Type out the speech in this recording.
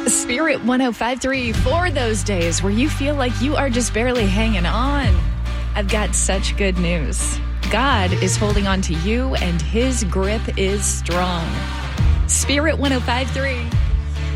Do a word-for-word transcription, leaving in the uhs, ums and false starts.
Spirit one oh five three, for those days where you feel like you are just barely hanging on, I've got such good news. God is holding on to you and his grip is strong. Spirit one oh five three.